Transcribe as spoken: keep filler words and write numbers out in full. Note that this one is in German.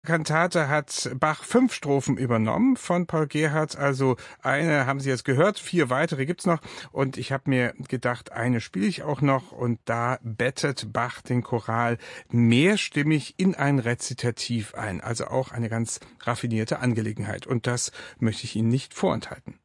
Kantate hat Bach fünf Strophen übernommen von Paul Gerhardt, also eine haben Sie jetzt gehört, vier weitere gibt's noch und ich habe mir gedacht, eine spiele ich auch noch und da bettet Bach den Choral mehrstimmig in ein Rezitativ ein, also auch eine ganz raffinierte Angelegenheit und das möchte ich Ihnen nicht vorenthalten.